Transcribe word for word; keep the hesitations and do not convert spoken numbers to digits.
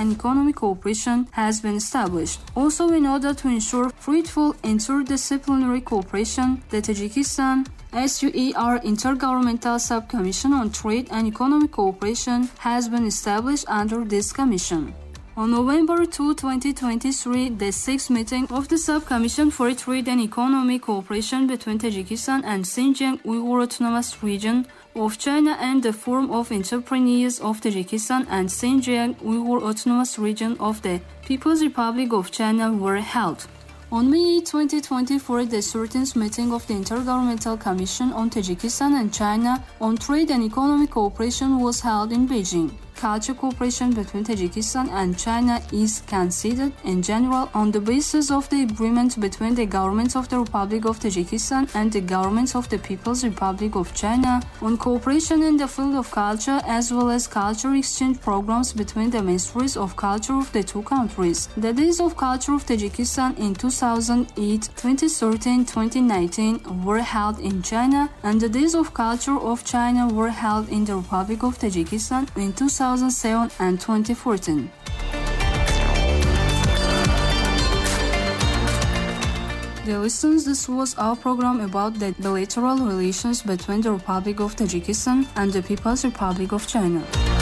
and economic cooperation has been established. Also, in order to ensure fruitful interdisciplinary cooperation, the Tajikistan S U E R Intergovernmental Subcommission on Trade and Economic Cooperation has been established under this commission. On November second, twenty twenty-three, the sixth meeting of the Subcommission for Trade and Economic Cooperation between Tajikistan and Xinjiang Uyghur Autonomous Region of China and the Forum of Entrepreneurs of Tajikistan and Xinjiang Uyghur Autonomous Region of the People's Republic of China were held. On May eighth, twenty twenty-four, the thirteenth meeting of the Intergovernmental Commission on Tajikistan and China on Trade and Economic Cooperation was held in Beijing. Cultural cooperation between Tajikistan and China is considered in general on the basis of the agreement between the governments of the Republic of Tajikistan and the governments of the People's Republic of China on cooperation in the field of culture, as well as cultural exchange programs between the ministries of culture of the two countries. The Days of Culture of Tajikistan in two thousand eight, twenty thirteen, twenty nineteen were held in China, and the Days of Culture of China were held in the Republic of Tajikistan in two thousand seven and twenty fourteen. Dear listeners, this was our program about the bilateral relations between the Republic of Tajikistan and the People's Republic of China.